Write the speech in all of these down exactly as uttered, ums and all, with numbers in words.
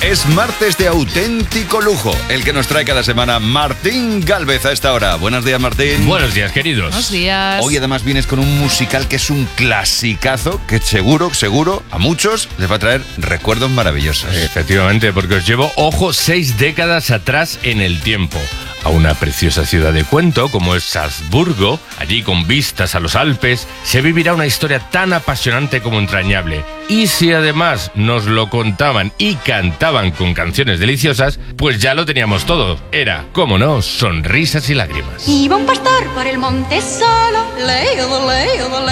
Es martes de auténtico lujo, el que nos trae cada semana Martín Gálvez a esta hora. Buenos días, Martín. Buenos días, queridos. Buenos días. Hoy además vienes con un musical que es un clasicazo que seguro, seguro, a muchos les va a traer recuerdos maravillosos. Efectivamente, porque os llevo, ojo, seis décadas atrás en el tiempo. A una preciosa ciudad de cuento como es Salzburgo, allí con vistas a los Alpes, se vivirá una historia tan apasionante como entrañable. Y si además nos lo contaban y cantaban con canciones deliciosas, pues ya lo teníamos todo. Era, cómo no, sonrisas y lágrimas. Iba un pastor por el monte solo, leo, leo,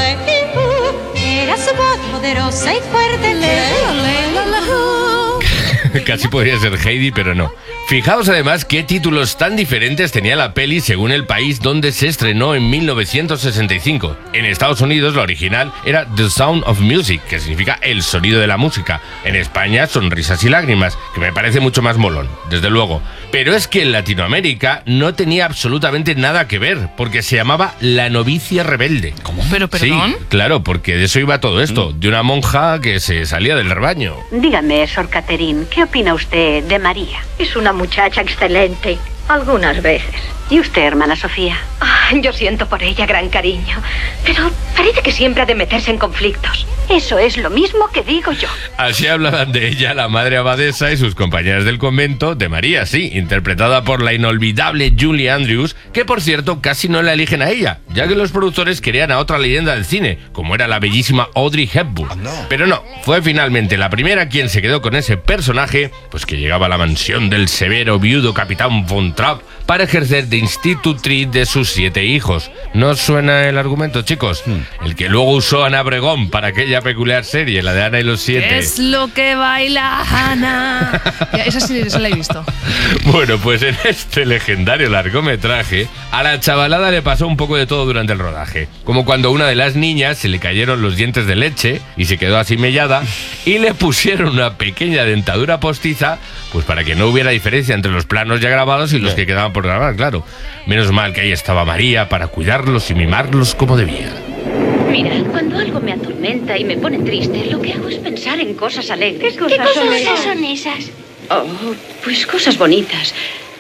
leo. Era su voz poderosa y fuerte, leo, leo, leo. Casi podría ser Heidi, pero no. Fijaos además qué títulos tan diferentes tenía la peli según el país donde se estrenó en mil novecientos sesenta y cinco. En Estados Unidos la original era The Sound of Music, que significa el sonido de la música. En España, Sonrisas y lágrimas, que me parece mucho más molón, desde luego. Pero es que en Latinoamérica no tenía absolutamente nada que ver, porque se llamaba La novicia rebelde. ¿Cómo? ¿Pero perdón? Sí, claro, porque de eso iba todo esto, de una monja que se salía del rebaño. Dígame, Sor Catherine, ¿qué opina usted de María? Es una muchacha excelente, algunas veces. ¿Y usted, hermana Sofía? Ah, yo siento por ella gran cariño, pero parece que siempre ha de meterse en conflictos. Eso es lo mismo que digo yo. Así hablaban de ella la madre abadesa y sus compañeras del convento, de María, sí, interpretada por la inolvidable Julie Andrews, que por cierto casi no la eligen a ella, ya que los productores querían a otra leyenda del cine, como era la bellísima Audrey Hepburn. Oh, no. Pero no, fue finalmente la primera quien se quedó con ese personaje, pues que llegaba a la mansión del severo viudo capitán Von Trapp para ejercer de institutriz de sus siete hijos. ¿No os suena el argumento, chicos? Hmm. El que luego usó Ana Obregón para aquella peculiar serie, la de Ana y los siete. Es lo que baila Ana. Ya, esa sí, esa la he visto. Bueno, pues en este legendario largometraje, a la chavalada le pasó un poco de todo durante el rodaje. Como cuando a una de las niñas se le cayeron los dientes de leche y se quedó así mellada, y le pusieron una pequeña dentadura postiza, pues para que no hubiera diferencia entre los planos ya grabados y los que quedaban por grabar, claro. Menos mal que ahí estaba María para cuidarlos y mimarlos como debía. Mira, cuando algo me atormenta y me pone triste, lo que hago es pensar en cosas alegres. ¿Qué cosas, ¿Qué cosas son, esas? son esas? Oh, pues cosas bonitas.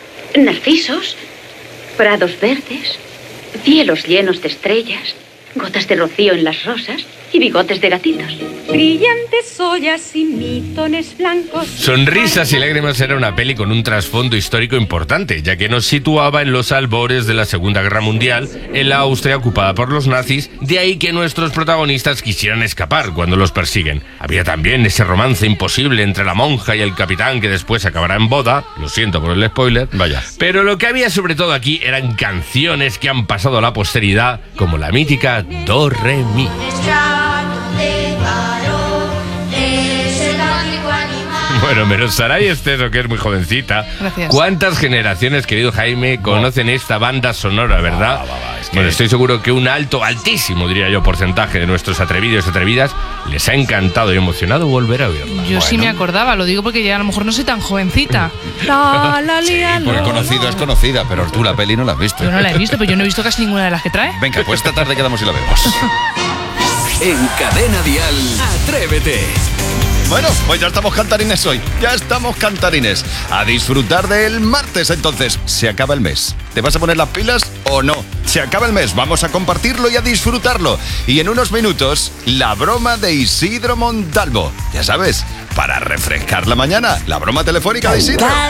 Narcisos, prados verdes, cielos llenos de estrellas, gotas de rocío en las rosas y bigotes de gatitos. Brillantes ollas y mitones blancos. Sonrisas y lágrimas era una peli con un trasfondo histórico importante, ya que nos situaba en los albores de la Segunda Guerra Mundial, en la Austria ocupada por los nazis, de ahí que nuestros protagonistas quisieran escapar cuando los persiguen. Había también ese romance imposible entre la monja y el capitán que después acabará en boda, lo siento por el spoiler, vaya. Pero lo que había sobre todo aquí eran canciones que han pasado a la posteridad, como la mítica Do Re Mi. Bueno, menos Saray Esteso, que es muy jovencita. Gracias. ¿Cuántas generaciones, querido Jaime, conocen esta banda sonora, verdad? Va, va, va, es que... Bueno, estoy seguro que un alto, altísimo, diría yo, porcentaje de nuestros atrevidos y atrevidas les ha encantado y emocionado volver a oírla. Yo Bueno. sí me acordaba, lo digo porque ya a lo mejor no soy tan jovencita. La, la, Sí, lia, porque la, conocido la. es conocida, pero tú la peli no la has visto. Yo no la he visto, pero yo no he visto casi ninguna de las que trae. Venga, pues esta tarde quedamos y la vemos. En Cadena Dial, Atrévete. Bueno, pues ya estamos cantarines hoy. Ya estamos cantarines. A disfrutar del martes, entonces. Se acaba el mes. ¿Te vas a poner las pilas o no? Se acaba el mes. Vamos a compartirlo y a disfrutarlo. Y en unos minutos, la broma de Isidro Montalvo. Ya sabes, para refrescar la mañana. La broma telefónica de Isidro.